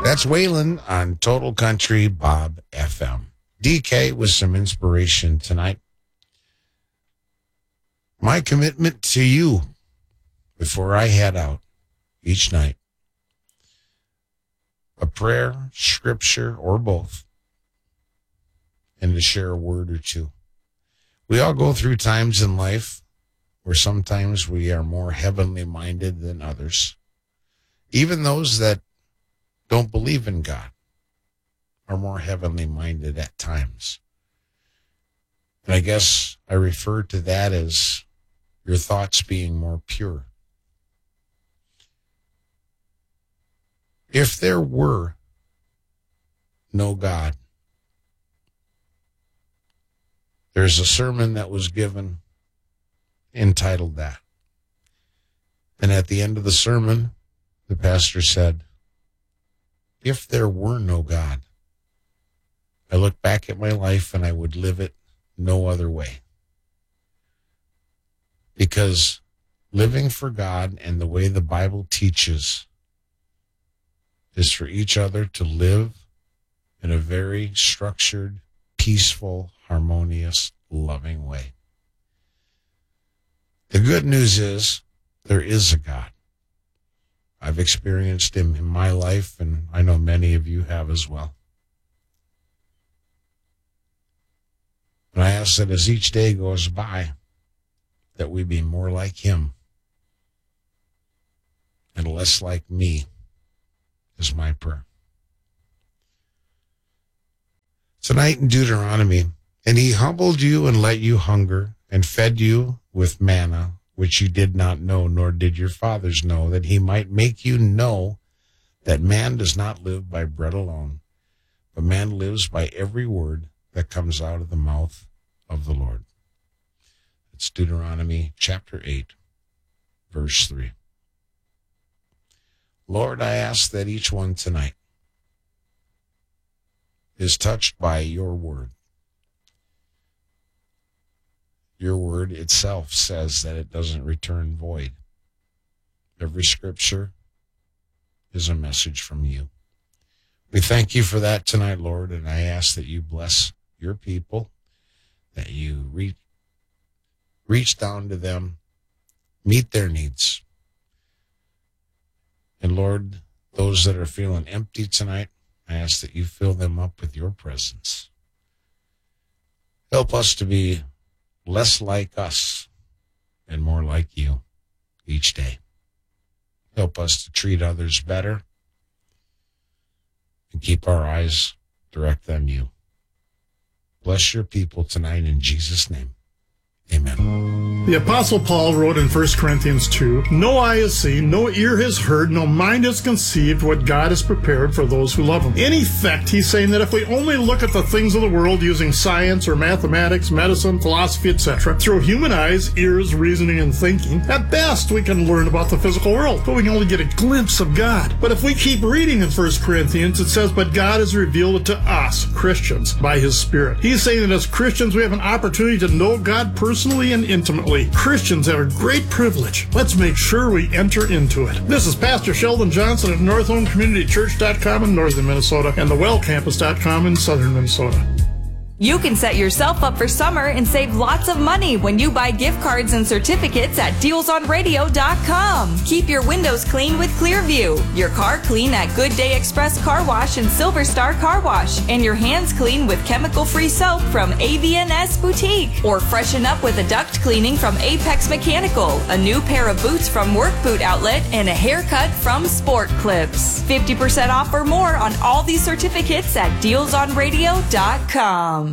That's Waylon on Total Country Bob FM. DK with some inspiration tonight. My commitment to you before I head out each night. A prayer, scripture, or both. And to share a word or two. We all go through times in life where sometimes we are more heavenly minded than others. Even those that don't believe in God are more heavenly minded at times. And I guess I refer to that as your thoughts being more pure. If there were no God, there's a sermon that was given entitled that. And at the end of the sermon, the pastor said, if there were no God, I look back at my life and I would live it no other way. Because living for God and the way the Bible teaches is for each other to live in a very structured, peaceful, harmonious, loving way. The good news is there is a God. I've experienced him in my life, and I know many of you have as well. And I ask that as each day goes by, that we be more like him and less like me is my prayer. Tonight in Deuteronomy, and he humbled you and let you hunger and fed you with manna, which you did not know, nor did your fathers know, that he might make you know that man does not live by bread alone, but man lives by every word that comes out of the mouth of the Lord. It's Deuteronomy chapter 8, verse 3. Lord, I ask that each one tonight is touched by your word. Your word itself says that it doesn't return void. Every scripture is a message from you. We thank you for that tonight, Lord, and I ask that you bless your people, that you reach down to them, meet their needs. And Lord, those that are feeling empty tonight, I ask that you fill them up with your presence. Help us to be less like us and more like you each day. Help us to treat others better and keep our eyes direct on you. Bless your people tonight in Jesus' name. Amen. The Apostle Paul wrote in 1 Corinthians 2, no eye has seen, no ear has heard, no mind has conceived what God has prepared for those who love him. In effect, he's saying that if we only look at the things of the world using science or mathematics, medicine, philosophy, etc., through human eyes, ears, reasoning, and thinking, at best we can learn about the physical world, but we can only get a glimpse of God. But if we keep reading in 1 Corinthians, it says, but God has revealed it to us, Christians, by his Spirit. He's saying that as Christians, we have an opportunity to know God personally and intimately. Christians have a great privilege. Let's make sure we enter into it. This is Pastor Sheldon Johnson at NorthhomeCommunityChurch.com in northern Minnesota and thewellcampus.com in southern Minnesota. You can set yourself up for summer and save lots of money when you buy gift cards and certificates at DealsOnRadio.com. Keep your windows clean with Clearview, your car clean at Good Day Express Car Wash and Silver Star Car Wash, and your hands clean with chemical-free soap from AV&S Boutique. Or freshen up with a duct cleaning from Apex Mechanical, a new pair of boots from Work Boot Outlet, and a haircut from Sport Clips. 50% off or more on all these certificates at DealsOnRadio.com.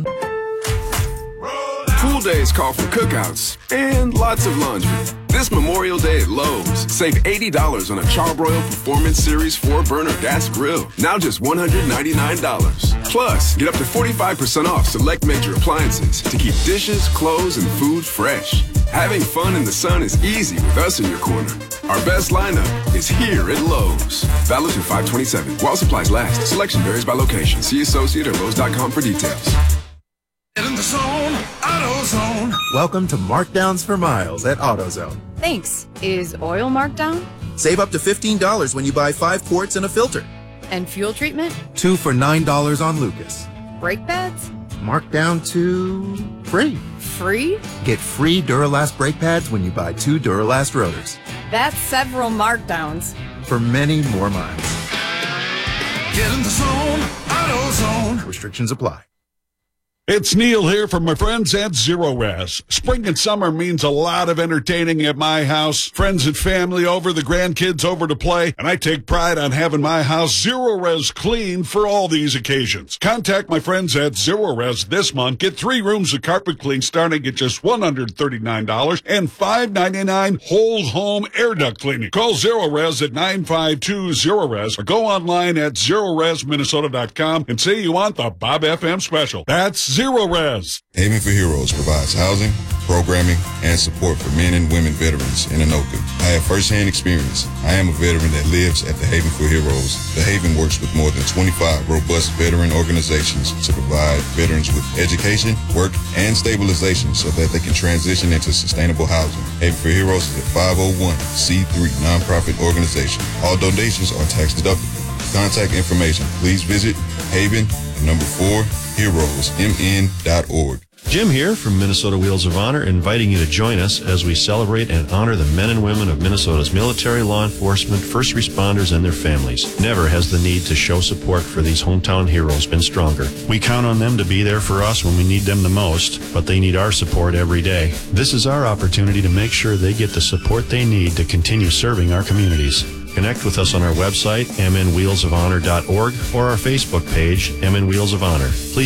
Pool days call for cookouts and lots of laundry. This Memorial Day at Lowe's, save $80 on a Charbroil Performance Series 4-burner gas grill. Now just $199. Plus, get up to 45% off select major appliances to keep dishes, clothes, and food fresh. Having fun in the sun is easy with us in your corner. Our best lineup is here at Lowe's. Valid through 5/27. While supplies last. Selection varies by location. See associate or Lowe's.com for details. In the zone, AutoZone. Welcome to Markdowns for Miles at AutoZone. Thanks. Is oil marked down? Save up to $15 when you buy 5 quarts and a filter. And fuel treatment? 2 for $9 on Lucas. Brake pads? Marked down to free. Free? Get free Duralast brake pads when you buy 2 Duralast rotors. That's several markdowns. For many more miles. Get in the zone, AutoZone. Restrictions apply. It's Neil here from my friends at Zero Res. Spring and summer means a lot of entertaining at my house. Friends and family over, the grandkids over to play, and I take pride on having my house Zero Res clean for all these occasions. Contact my friends at Zero Res this month. Get 3 rooms of carpet clean starting at just $139 and $5.99 whole home air duct cleaning. Call Zero Res at 952-ZERO-RES or go online at ZeroResMinnesota.com and say you want the Bob FM special. That's Zero Res. Haven for Heroes provides housing, programming, and support for men and women veterans in Anoka. I have firsthand experience. I am a veteran that lives at the Haven for Heroes. The Haven works with more than 25 robust veteran organizations to provide veterans with education, work, and stabilization so that they can transition into sustainable housing. Haven for Heroes is a 501c3 nonprofit organization. All donations are tax deductible. For contact information, please visit haven4heroesmn.org. Jim here from Minnesota Wheels of Honor, inviting you to join us as we celebrate and honor the men and women of Minnesota's military, law enforcement, first responders, and their families. Never has the need to show support for these hometown heroes been stronger. We count on them to be there for us when we need them the most, but they need our support every day. This is our opportunity to make sure they get the support they need to continue serving our communities. Connect with us on our website, mnwheelsofhonor.org, or our Facebook page, MN Wheels of Honor. Please